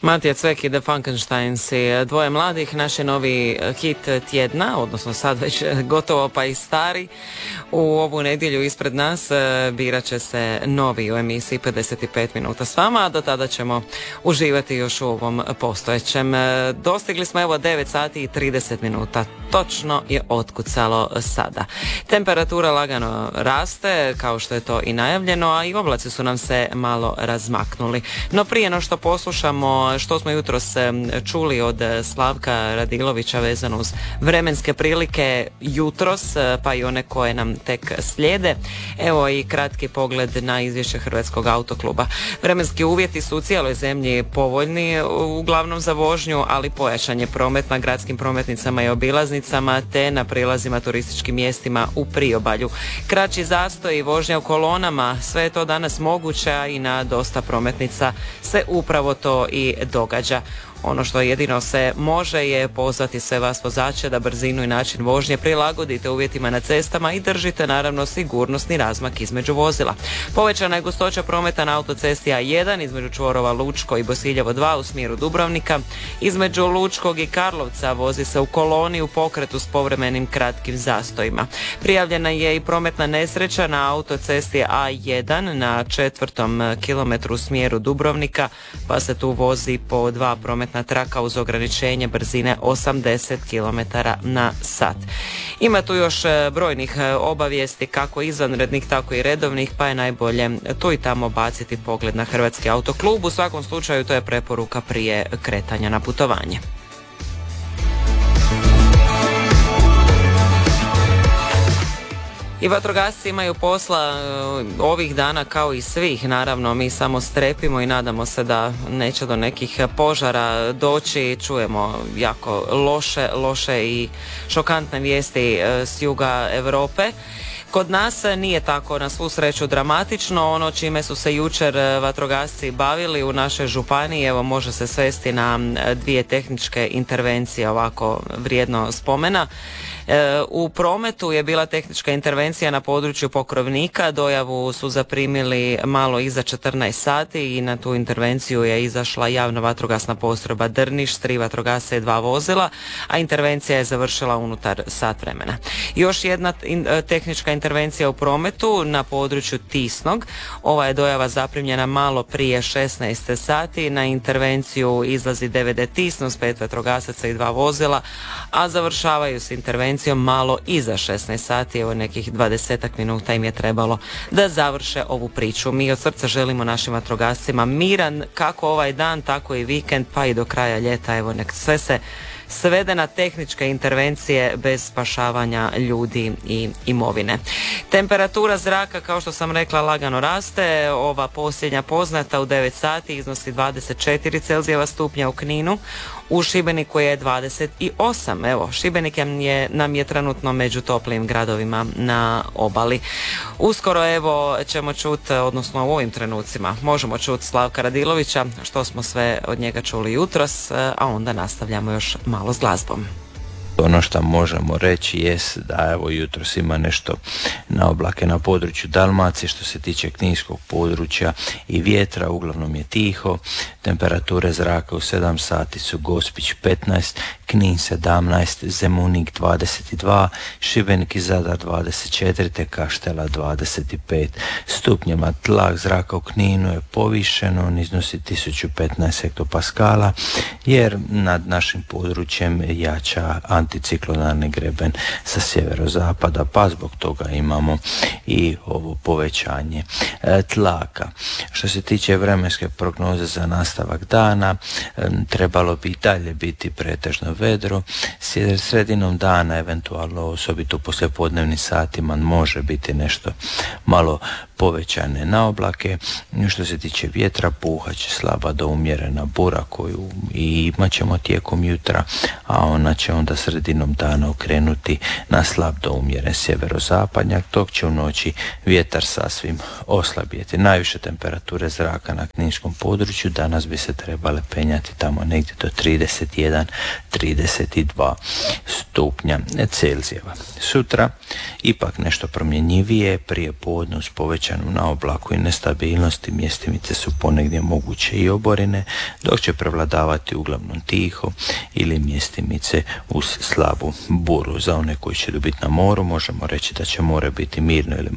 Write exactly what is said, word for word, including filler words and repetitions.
Matija Cvek i The Funkensteins i dvoje mladih, naš je novi hit tjedna, odnosno sad već gotovo pa i stari. U ovu nedjelju ispred nas birat će se novi u emisiji pedeset pet minuta s vama, a do tada ćemo uživati još u ovom postojećem. Dostigli smo evo devet sati i trideset minuta, točno je otkucalo sada. Temperatura lagano raste, kao što je to i najavljeno, a i oblaci su nam se malo razmaknuli. No prije no što poslušamo što smo jutros čuli od Slavka Radilovića vezano uz vremenske prilike jutros, pa i one koje nam tek slijede, evo i kratki pogled na izvješće Hrvatskog autokluba. Vremenski uvjeti su u cijeloj zemlji povoljni, uglavnom za vožnju, ali pojačan je promet na gradskim prometnicama i obilaznicama te na prilazima turističkim mjestima u priobalju. Kraći zastoj i vožnja u kolonama, sve je to danas moguće, a i na dosta prometnica se upravo to i događa. Ono što jedino se može je pozvati sve vas vozače da brzinu i način vožnje prilagodite uvjetima na cestama i držite naravno sigurnosni razmak između vozila. Povećana je gustoća prometa na autocesti A jedan između čvorova Lučko i Bosiljevo dva u smjeru Dubrovnika. Između Lučkog i Karlovca vozi se u koloni u pokretu s povremenim kratkim zastojima. Prijavljena je i prometna nesreća na autocesti A jedan na četvrtom kilometru u smjeru Dubrovnika, pa se tu vozi po dva prometna traka uz ograničenje brzine osamdeset kilometara na sat. Ima tu još brojnih obavijesti, kako izvanrednih, tako i redovnih, pa je najbolje tu i tamo baciti pogled na Hrvatski autoklub. U svakom slučaju to je preporuka prije kretanja na putovanje. I vatrogasci imaju posla ovih dana kao i svih, naravno mi samo strepimo i nadamo se da neće do nekih požara doći. Čujemo jako loše, loše i šokantne vijesti s juga Europe. Kod nas nije tako, na svu sreću, dramatično. Ono čime su se jučer vatrogasci bavili u našoj županiji, evo može se svesti na dvije tehničke intervencije, ovako vrijedno spomena. U prometu je bila tehnička intervencija na području Pokrovnika, dojavu su zaprimili malo iza četrnaest sati i na tu intervenciju je izašla javna vatrogasna postrojba Drniš s tri vatrogasca i dva vozila, a intervencija je završila unutar sat vremena. Još jedna tehnička intervencija u prometu na području Tisnog, ova je dojava zaprimljena malo prije šesnaest sati, na intervenciju izlazi D V D Tisno s pet vatrogasaca i dva vozila, a završavaju s intervencijom malo iza šesnaest sati, evo nekih dvadesetak minuta im je trebalo da završe ovu priču. Mi od srca želimo našim vatrogascima miran kako ovaj dan, tako i vikend, pa i do kraja ljeta, evo nek sve se svede na tehničke intervencije bez spašavanja ljudi i imovine. Temperatura zraka, kao što sam rekla, lagano raste. Ova posljednja poznata u devet sati iznosi dvadeset četiri Celzijeva stupnja u Kninu, u Šibeniku je dvadeset osam. Evo, Šibenik je, nam je trenutno među toplim gradovima na obali. Uskoro evo ćemo čuti, odnosno u ovim trenucima možemo čuti Slavka Radilovića, što smo sve od njega čuli jutros, a onda nastavljamo još malo s glazbom. Ono što možemo reći jest da evo jutros ima nešto na oblake na području Dalmacije. Što se tiče kninskog područja i vjetra, uglavnom je tiho. Temperature zraka u sedam sati su Gospić petnaest, Knin sedamnaest, Zemunik dvadeset dva, Šibenik i Zadar dvadeset četiri te Kaštela dvadeset pet stupnjeva. Tlak zraka u Kninu je povišen, on iznosi tisuću petnaest hektopaskala jer nad našim područjem jača anticiklonalni greben sa sjeverozapada, pa zbog toga imamo i ovo povećanje e, tlaka. Što se tiče vremenske prognoze za nastavak dana, e, trebalo bi dalje biti pretežno vedro. Sredinom dana, eventualno osobito poslijepodnevnim satima, može biti nešto malo povećane na oblake. Što se tiče vjetra, puhat će slaba do umjerena bura koju i imat ćemo tijekom jutra, a ona će onda sredinom dana okrenuti na slab do umjeren sjeverozapadnjak, dok će u noći vjetar sasvim oslabjeti. Najviše temperature zraka na kninskom području danas bi se trebale penjati tamo negdje do trideset jedan trideset dva stupnja Celzijeva. Sutra ipak nešto promjenjivije, prije podne uz povećanje povećanom naoblaku i nestabilnosti, mjestimice su ponegdje moguće i oborine, dok će prevladavati uglavnom tiho ili mjestimice uz slabu buru. Za one koji će biti na moru možemo reći da će more biti mirno ili